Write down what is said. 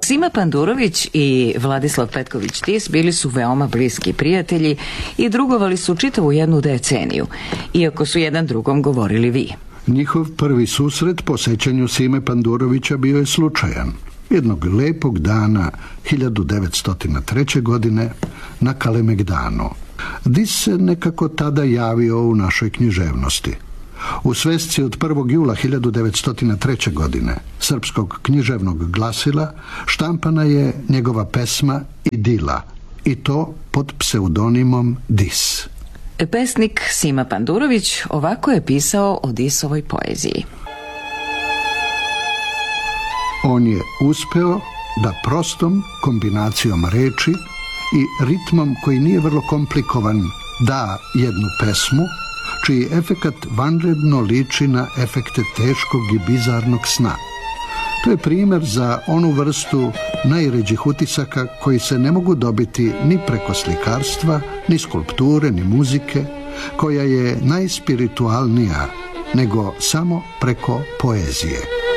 Sima Pandurović i Vladislav Petković-Tis bili su veoma bliski prijatelji i drugovali su čitavu jednu deceniju, iako su jedan drugom govorili vi. Njihov prvi susret po sećanju Sime Pandurovića bio je slučajan. Jednog lepog dana 1903. godine na Kalemegdanu. Dis se nekako tada javio u našoj književnosti. U svesci od 1. jula 1903. godine Srpskog književnog glasila štampana je njegova pesma Idila, i to pod pseudonimom Dis. Pesnik Sima Pandurović ovako je pisao o Disovoj poeziji. On je uspeo da prostom kombinacijom reči i ritmom koji nije vrlo komplikovan da jednu pesmu čiji efekat vanredno liči na efekte teškog i bizarnog sna. To je primjer za onu vrstu najređih utisaka koji se ne mogu dobiti ni preko slikarstva, ni skulpture, ni muzike, koja je najspiritualnija, nego samo preko poezije.